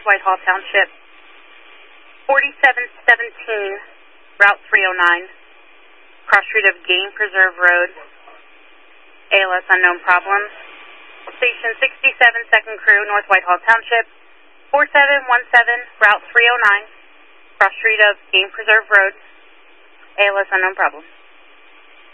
Whitehall Township. 4717, Route 309, cross street of Game Preserve Road. ALS unknown problem. Station 67, second crew, North Whitehall Township. 4717, Route 309, cross street of Game Preserve Road. ALS unknown problem.